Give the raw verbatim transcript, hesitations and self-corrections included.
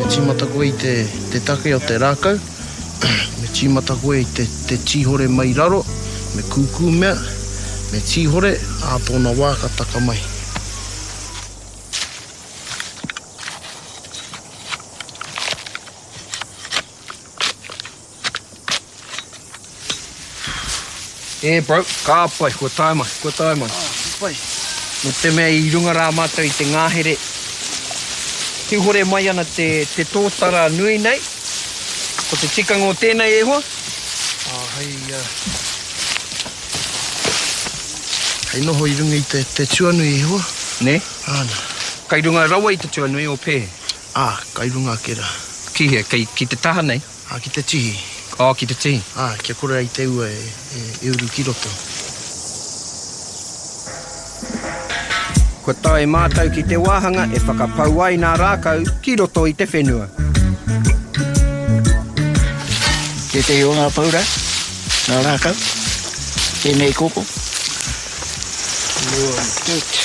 tīmata koe i te, te take o te rākau. Me tīmata koe i te, te tihore mai raro, me kūkū mea, me tihore, a tōna wā ka taka mai. E bro, ka pai, ko tai mai, ko tai mai. Ah, pai. No te mea i runga rā mātou i te ngāhere. Ki hore mai ana te, te tōtara nui nei. Ko te tikanga o tēnei e hoa. Ah, hei, uh, hei noho i runga i te, te tuanui e hoa. Ne? Āna. Kai runga rawa i te tuanui o pē. Ah, kai runga kera. Ki hea, ki, ki te taha nei. Ah, ki te tihi. Oh, ki te tihi. Ah, kia kore i te ua e, e, e uru ki roto. Ko tae mātou ki te wāhanga e whakapau ai nā rākau ki roto i te whenua. Ke te o ngā paura, nā rākau, tēnei koko. Lua, tūt.